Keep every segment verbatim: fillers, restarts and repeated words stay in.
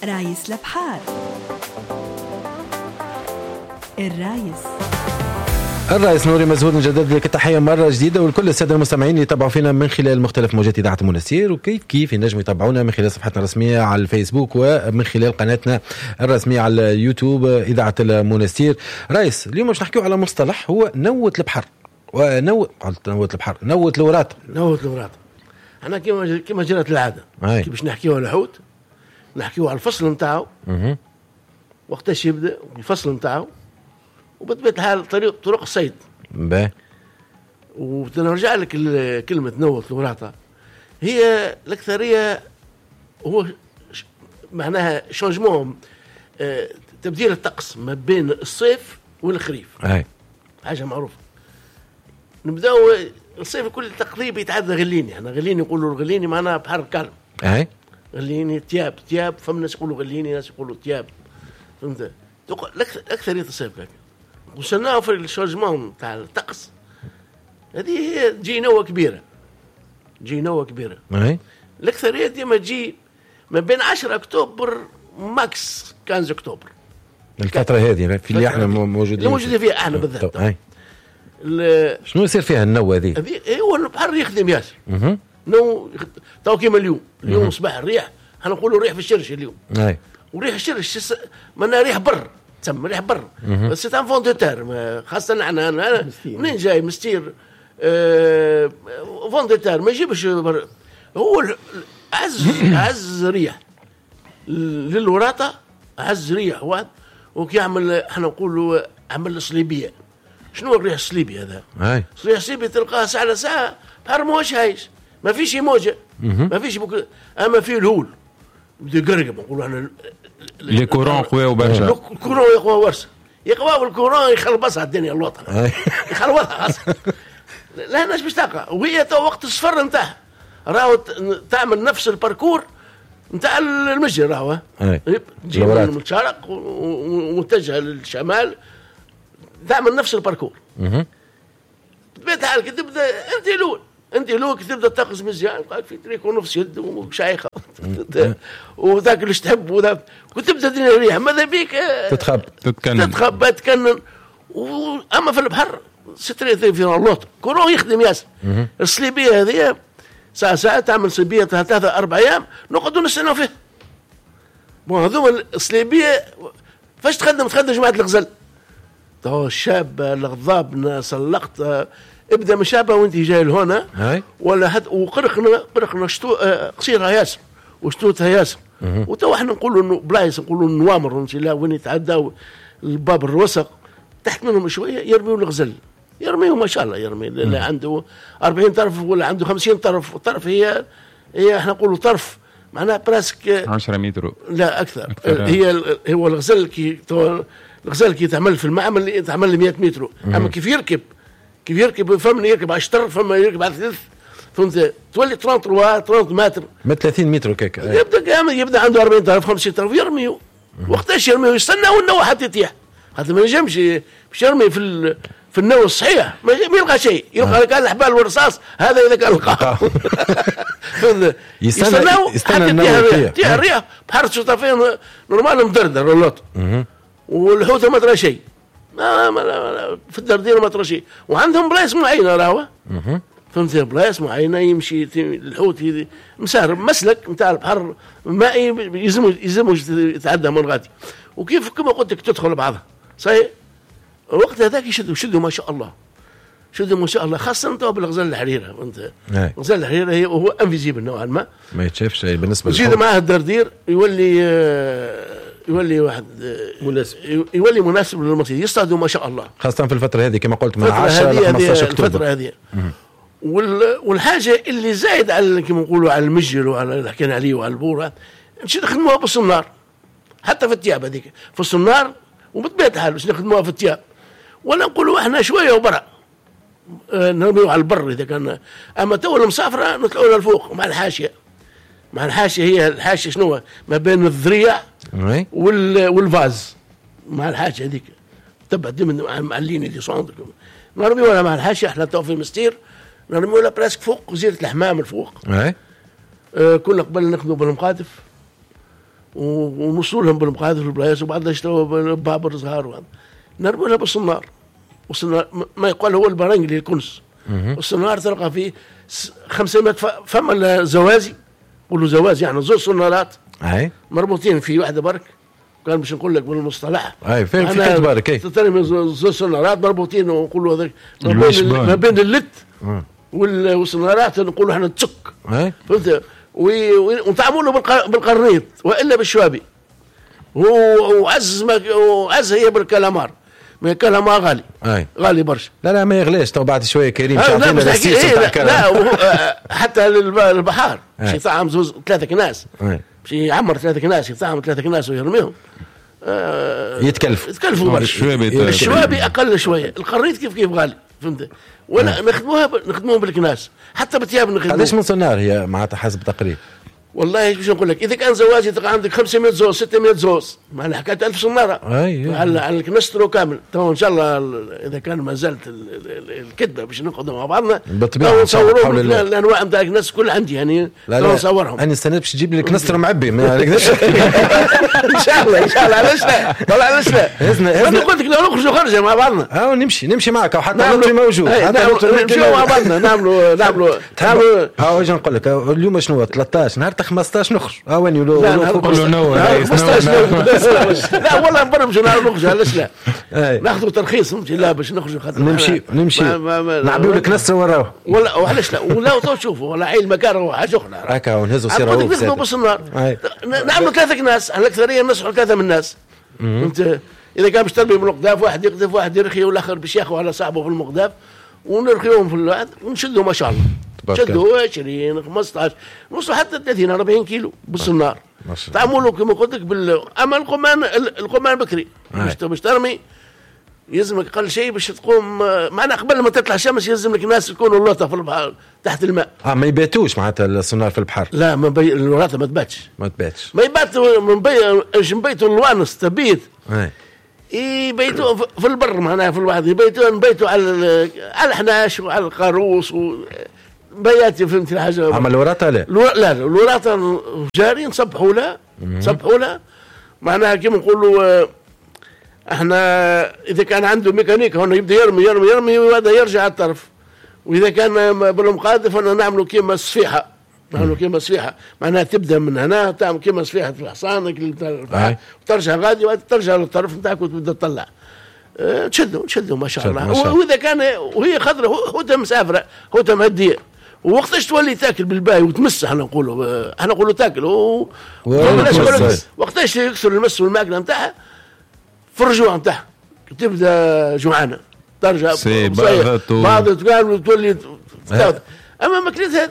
رايس لبحار. الرايس الرئيس نوري مزهور نجدد لك التحية مرة جديدة ولكل السادة المستمعين اللي يتابعوا فينا من خلال مختلف موجات إذاعة المنستير، وكيف كيف ينجموا يتابعونا من خلال صفحتنا الرسمية على الفيسبوك ومن خلال قناتنا الرسمية على اليوتيوب إذاعة المنستير. رئيس اليوم مش نحكيو على مصطلح هو نوة البحر ونوة قلت نوة البحر نوة الوراطة نوة الوراطة. أنا كما كما جرت العادة كي باش نحكيو على الحوت نحكيو على الفصل نتاعو وقتاش يبدأ الفصل نتاعو وبطبيعة الحال طريق طرق الصيد باهي. وتنرجع لك كلمة نوة الوراطة هي الأكثرية هو معناها شانجمون اه تبديل الطقس ما بين الصيف والخريف. أي. حاجة معروفة. نبداو الصيف كل تقريبا يتعدى غليني، احنا غليني نقولوا الغليني معناها بحر كالم. أي. غليني تياب تياب فم ناس يقولوا غليني ناس يقولوا تياب فهمت. أكثرية الصيف كذا وصلناه في الشارجمون تاع الطقس هذه هي تجي نوة كبيرة تجي نوة كبيرة. أي. الأكثرية ديما تجي ما بين عشرة أكتوبر ماكس خمسة أكتوبر الفترة هذه في اللي احنا موجودين اللي موجودين فيها احنا بالذات. أي. شنو يصير فيها النوة هذه؟ هذه هو البحر يخدم ياسر. اها نو تو كيما اليوم اليوم صباح الريح احنا نقولوا ريح في الشرش اليوم. اي. وريح الشرش منا ريح بر تسمى ريح بر بس تاع فون دو تير خاصة احنا انا منين جاي مستير اه فون دو تير ما يجيبش بر. هو عز عز ريح للوراطة عز ريح واحد وكيعمل احنا نقولوا عمل صليبية. شنو الريح الصليبي هذا؟ اي. الريح الصليبي تلقاه ساعة لساعة بحر موش هايش ما فيش موجة ما فيش بك... اما فيه الهول بده يقرقب نقولوا احنا لي كورون قوي وبرشا الكورون يقوى ورسه يقوى الكورون يخلبصها الدنيا الوطن يخلبصها لا ناس باش تلقى وهي تو وقت الصفر نتاعها راهو تعمل نفس الباركور نتاع المجر راهو تجي من الشرق ومتجهه للشمال تعمل نفس الباركور. اها بطبيعة الحال كي تبدا انت لول انت لول كي تبدا تقص مزيان قالك في تريك ونفس يد وشايخه وذاك اللي تحب وذاك وتبدا الدنيا ريح ماذا بيك تتخب تتكنن تتخبى تكنن. اما في البحر ستري في اللوط كورون يخدم ياسر. الصليبيه هذه ساعه ساعه تعمل صليبيه ثلاثه اربع ايام نقعدوا نستناو فيه. بون هذوما الصليبيه فاش تخدم تخدم جماعه الغزل تو الشاب الغضاب سلقت ابدا من شابه وانت جاي لهنا ولا حد وقرقنا قرقنا شتو قصيرها ياسر وشتوتها ياسر وتو احنا نقولوا انه بلايص نقولوا نوامر انت لا وين يتعداوا الباب الوسق تحت منهم شويه يرميوا الغزل يرميهم ما شاء الله يرمي اللي عنده أربعين طرف ولا عنده خمسين طرف طرف هي هي احنا نقولوا طرف معناها براسك عشرة متر لا اكثر, أكثر هي هو الغزل كي الغزال كي تعمل في المعمل تعمل مئة متر اما كيف يركب كيف يركب فما يركب على الشطر فما يركب على ثلث فهمت تولي ثلاثين متر ما ثلاثين متر كيك يبدا يبدا عنده أربعين طرف خمسين طرف يرميو وقتاش يرميو يستنى والنوى حتى يطيح حتى ما ينجمش باش يرمي في في النوى الصحيح ما يلقى شيء يلقى آه. كان الحبال والرصاص هذا اذا كان لقاه يستنى يستنى النوى تيح الريح بحر شطافين نورمال مدردر اللوط والحوت ما ترى شيء ما ما في الدردير ما ترى شيء وعندهم بلايص معينه راهو فهمت بلايص معينه يمشي الحوت مسار مسلك نتاع البحر مائي يلزم يلزم يتعدى من غادي وكيف كما قلت لك تدخل بعضها صحيح الوقت هذاك يشدوا يشدوا ما شاء الله شدوا ما شاء الله خاصه انت بالغزال الحريره انت غزال الحريره هي هو انفيزيبل نوعا ما ما يتشافش شيء بالنسبه للحوت يزيد معاه الدردير يولي يولي واحد مناسب يولي مناسب للمصيد يصطادوا ما شاء الله خاصة في الفترة هذه كما قلت من عشرة ل خمسطاش أكتوبر الفترة هذه. والحاجة اللي زايد على كما نقولوا على المجل وعلى اللي حكينا عليه وعلى البورة نمشي نخدموها بالصنار حتى في التياب هذيك في الصنار وبطبيعة الحال باش نخدموها في التياب ولا نقولوا احنا شوية وبرا اه نرميو على البر إذا كان أما تو المسافرة نطلعوا للفوق مع الحاشية مع الحاشية هي الحاشية شنو ما بين الذريع وال والفاز مع الحاشية هذيك تبع ديما مع اللين اللي صاندك نرميو ولا مع الحاشية احنا تو في مستير نرميو ولا براسك فوق وزيرة الحمام الفوق اي آه كنا قبل نخدموا بالمقاذف ونوصلوا لهم بالمقاعد في البلايص وبعدها يشتروا بابر صغار وهذا نرموا لها بالصنار. والصنار ما يقال هو البرنج اللي الكنس. والصنار تلقى فيه خمسمائة فما زوازي قولوا زوازي يعني زوج صنارات اي مربوطين في واحده برك كان باش نقول لك بالمصطلح اي فين في كنت بارك اي تترمي زوج صنارات مربوطين ونقولوا هذاك ما بين ما بين اللت والصنارات نقولوا احنا تسك فهمت ونطعموا له بالقرنيط والا بالشوابي وعز ما وعز هي بالكلامار ما الكلامار غالي أي. غالي برشا لا لا ما يغلاش تو بعد شويه كريم لا لا, لا حتى للبحار شي طعم زوز ثلاثه كناس شي يعمر ثلاثه كناس يطعم ثلاثه كناس ويرميهم آه يتكلف يتكلفوا برشا الشوابي اقل شويه القرنيط كيف كيف غالي فهمت ولا نخدموها نخدموهم بالكناس حتى بتياب نخدموها. قداش من صنار هي معناتها حسب تقريب؟ والله باش نقول لك اذا كان زواجي تلقى عندك خمسمائة زوز ستمائة زوز معناها حكايه ألف صناره أي على على الكنسترو كامل. تو ان شاء الله اذا كان ما زالت الكذبه باش نقعدوا مع بعضنا بالطبيعه نصوروا الانواع نتاع الكنس كل عندي يعني نصورهم. انا السنه باش تجيب لي الكنسترو معبي ما نقدرش ان شاء الله ان شاء الله علاش لا والله علاش لا انا قلت لك لو نخرجوا خرجه مع بعضنا اه نمشي نمشي معك وحتى نمشي موجود نمشيو مع بعضنا نعملوا نعملوا نعملوا ها واش نقول لك اليوم شنو ثلاثة عشر نهار خمسطاش نخرج اه وين يقولوا كله نور لا والله نبرمجوا نخرج علاش لا ناخذوا ترخيص لا باش نخرجوا خاطر نمشي نمشي نعبيو لك نسرة وراو ولا وعلاش لا ولا تو شوفوا ولا عيل مكان هو حاجه اخرى هكا ونهزوا سيره نخدموا بالصنار نعملوا ثلاثه ناس على الاكثريه نصحوا ثلاثه من الناس انت اذا كان باش تربي من القذاف واحد يقذف واحد يرخي والاخر باش ياخذ على صاحبه في المقذاف ونرخيهم في الواحد ونشدوا ما شاء الله شدوا عشرين خمسطاش نوصلوا حتى ثلاثين أربعين كيلو بالصنار تعملوا كما قلت لك بال اما القمان القمان بكري باش ترمي يلزمك اقل شيء باش تقوم معنا قبل ما تطلع الشمس يلزم لك الناس يكونوا اللوطه في البحر تحت الماء. اه ما يباتوش معناتها الصنار في البحر؟ لا ما بي... اللوطه ما تباتش ما تباتش ما يباتوا من بي... نبيتوا الوانس تبيت يبيتوا في البر معناها في الواحد يبيتوا نبيتوا على على الحناش وعلى القاروص و بياتي فهمت الحاجه. اما الوراثه لا الو... لا الوراثه جاري نصبحوا لها نصبحوا لها معناها كيما نقولوا احنا اذا كان عنده ميكانيك هنا يبدا يرمي يرمي يرمي وهذا يرجع على الطرف واذا كان بالمقاذف انا نعملوا كيما الصفيحه نعملوا كيما الصفيحه معناها تبدا من هنا تعمل كيما صفيحه في الحصان وترجع غادي وترجع للطرف نتاعك وتبدا تطلع اه تشدوا تشدوا ما شاء الله. واذا كان وهي خضره هو مسافره هو مهديه ووقتاش تولي تاكل بالباي وتمس احنا نقولوا احنا نقولوا تاكل و... وقتاش يكسر المس والماكله نتاعها في الرجوع نتاعها تبدا جوعانه ترجع بعض تقال تولي اما ماكلتها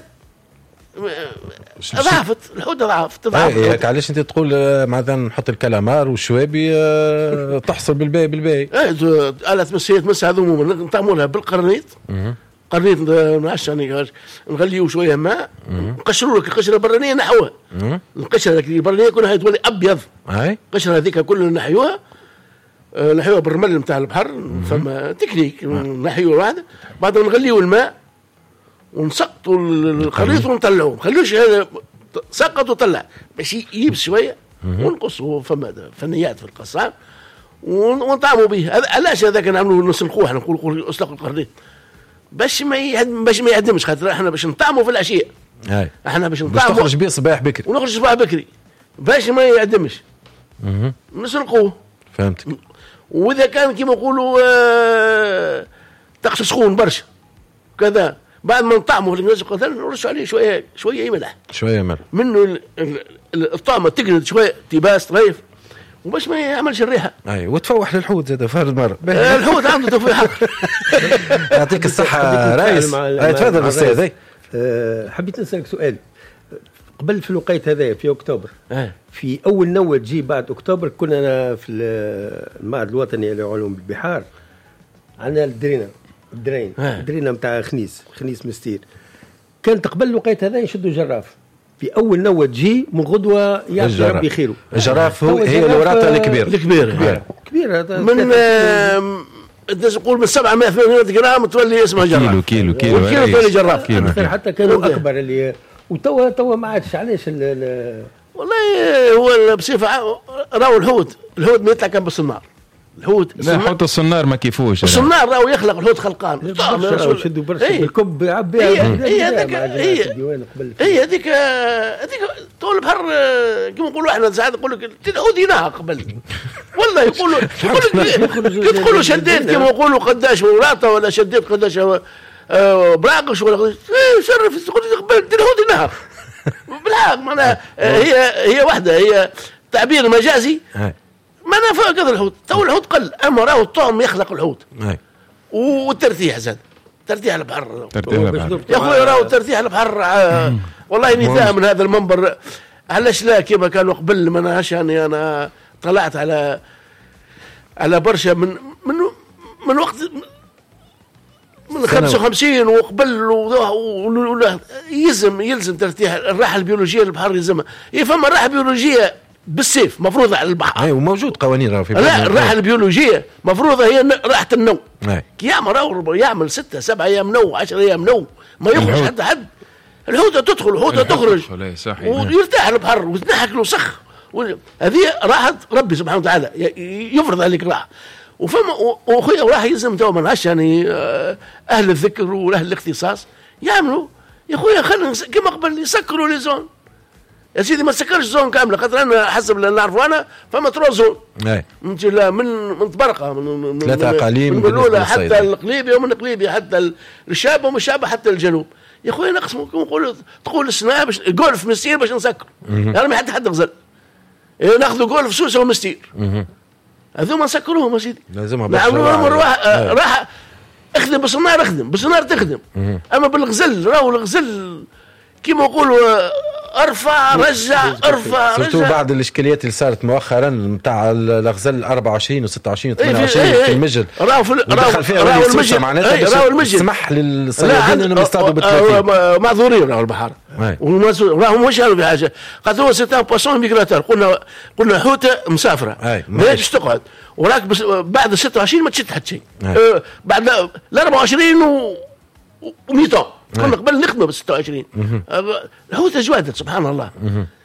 ضعفت الحوده ضعفت ضعفت هيك علاش انت تقول مثلا نحط الكلامار والشوابي تحصل بالباي بالباي ايه آلة تمسيه تمس هذوما نطعموا لها بالقرنيط قرنيط نعش يعني نغليوه شويه ماء نقشروا لك القشره البرانيه نحوها القشره البرانيه كلها تولي ابيض القشره هذيك كلها نحيوها نحيوها بالرمل نتاع البحر فما تكنيك نحيوها واحده بعد نغليو الماء ونسقطوا الخليط ونطلعوه خلوش هذا سقط وطلع باش ييبس شويه ونقصوا فما فنيات في القصام ونطعموا به. علاش هذاك نعملوا نسلقوه احنا نقولوا اسلقوا الخليط باش ما يهدم باش ما يهدمش خاطر احنا باش نطعموا في العشيه اي احنا باش نطعموا باش تخرج به صباح بكري ونخرج صباح بكري باش ما يهدمش نسلقوه فهمتك. واذا كان كيما نقولوا آه طقس سخون برشا كذا بعد ما نطعمه في الناس نرش عليه شويه شويه ملح شويه ملح منه الطعمه تجلد شويه تباس طريف وباش ما يعملش الريحه. اي وتفوح للحوت زاد في هذه المره الحوت عنده تفويحه. يعطيك الصحه رئيس. تفضل استاذ. حبيت نسالك سؤال قبل في الوقيت هذا في اكتوبر في اول نوه تجي بعد اكتوبر كنا أنا في المعهد الوطني للعلوم بالبحار عندنا الدرينه الدرين الدرينه نتاع خنيس خنيس مستير كانت قبل الوقيت هذا يشدوا جراف في اول نوه تجي من غدوه يعطي ربي خيره. الجراف هو هي الوراثه الكبير الكبير كبير من تقدر تقول من سبعمائة وثمانين جرام تولي اسمها جراف كيلو كيلو كيلو كيلو تولي جراف حتى كانوا اكبر اللي وتوا توا ما عادش علاش والله هو بصفه راهو الحوت الحوت ما يطلع كان بالصنار. الحوت لا حوت الصنار ما كيفوش. الصنار راهو يخلق الحوت خلقان يشدوا برشا بالكب يعبيها. هي هذيك هي هي هذيك هذيك طول البحر كيما نقولوا احنا ساعات نقول لك الحوت ينهى قبل والله يقولوا يقولوا تقولوا شديت كيما نقولوا قداش وراطه ولا شديت قداش براقش ولا شرف تقول قبل الحوت ينهى بالحق معناها هي هي وحده هي تعبير مجازي ما نفع كذا الحوت. تو الحوت قل اما راهو الطعم يخلق الحوت والترتيح زاد ترتيح البحر يا اخوي راهو ترتيح البحر آه والله مثال من هذا المنبر. علاش لا كيما كانوا قبل ما ناش يعني انا طلعت على على برشا من من من وقت من خمسة وخمسين وقبل ولا يلزم يلزم ترتيح الراحه البيولوجيه للبحر يلزمها. فما الراحه البيولوجيه بالسيف مفروضه على البحر. اي وموجود قوانين راه في لا الراحه البيولوجيه مفروضه هي راحه النوم. كي يعمل يعمل ستة سبعة ايام نوم عشرة ايام نوم ما يخرج حتى حد. الحوته تدخل الحوته تخرج ويرتاح البحر ويتنحك له سخ. هذه راحه ربي سبحانه وتعالى يفرض عليك راحه. وفما واخويا راح يلزم تو ما يعني اهل الذكر واهل الاختصاص يعملوا يا اخويا خلينا كما قبل يسكروا لي زون يا سيدي ما تسكرش زون كامله خاطر انا حسب اللي نعرفه انا فما ترو زون لا من من طبرقه من ثلاثه اقاليم من الاولى حتى القليبيه ومن القليبيه حتى الشابه ومن الشابه حتى الجنوب. يا اخويا نقسموا كما نقولوا تقول السنه باش جولف مسير باش نسكر يعني ما حد حد غزل ناخذوا جولف سوسه ومستير هذوما نسكروهم يا سيدي لازمها نعملوا راح راح اخدم بالصنار اخدم بالصنار تخدم. اما بالغزل راهو الغزل كيما نقولوا ارفع رجع ارفع رجع. سورتو بعد الاشكاليات اللي صارت مؤخرا نتاع الغزل أربعة وعشرين و26 و28 في المجل راهو في راهو المجل معناتها راهو المجل سمح للصيادين انهم يصطادوا بالثلاثين معذورين راهو البحر راهو مش قالوا بحاجه خاطر هو سيتان بواسون ميغراتور قلنا قلنا حوته مسافره ماهيش تقعد وراك بس بعد ستة وعشرين ما تشد حتى شيء أه بعد ال أربعة وعشرين و وميتون كنا قبل نخدمه بال ستة وعشرين هو تجوادت سبحان الله.